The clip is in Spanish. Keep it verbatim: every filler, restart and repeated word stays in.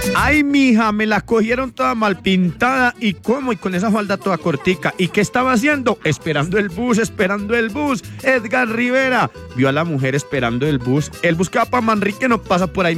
Ay, mija, me la cogieron toda mal pintada. ¿Y cómo? Y con esa falda toda cortica. ¿Y qué estaba haciendo? Esperando el bus, esperando el bus. Edgar Rivera vio a la mujer esperando el bus. El bus que va para Manrique no pasa por ahí.